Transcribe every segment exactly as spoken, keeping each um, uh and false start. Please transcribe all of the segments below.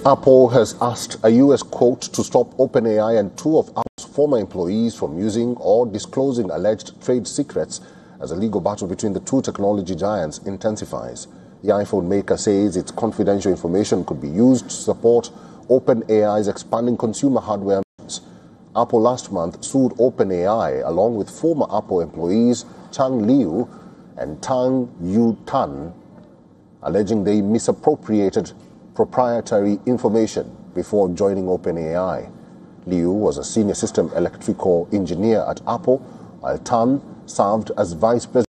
Apple has asked a U S court to stop OpenAI and two of Apple's former employees from using or disclosing alleged trade secrets as a legal battle between the two technology giants intensifies. The iPhone maker says its confidential information could be used to support OpenAI's expanding consumer hardware needs. Apple last month sued OpenAI along with former Apple employees Chang Liu and Tang Yu-tan, alleging they misappropriated proprietary information before joining OpenAI. Liu was a senior system electrical engineer at Apple, while Tan served as vice president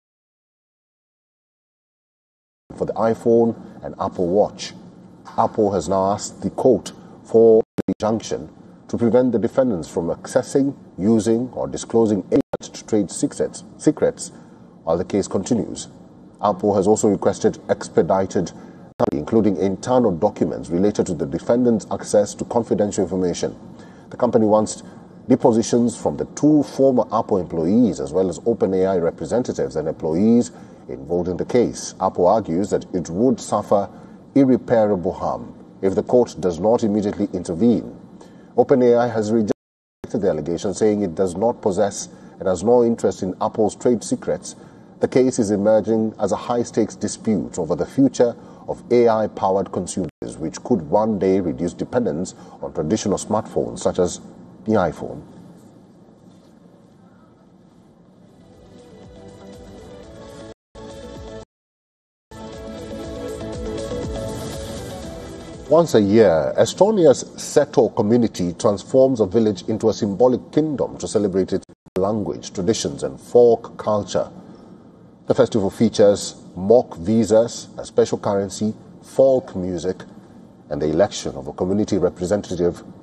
for the iPhone and Apple Watch. Apple has now asked the court for an injunction to prevent the defendants from accessing, using, or disclosing any trade secrets, secrets while the case continues. Apple has also requested expedited, including internal documents related to the defendants' access to confidential information. The company wants depositions from the two former Apple employees as well as OpenAI representatives and employees involved in the case. Apple argues that it would suffer irreparable harm if the court does not immediately intervene. OpenAI has rejected the allegation, saying it does not possess and has no interest in Apple's trade secrets. The case is emerging as a high-stakes dispute over the future of A I-powered consumers, which could one day reduce dependence on traditional smartphones such as the iPhone. Once a year, Estonia's Seto community transforms a village into a symbolic kingdom to celebrate its language, traditions, and folk culture. The festival features mock visas, a special currency, folk music, and the election of a community representative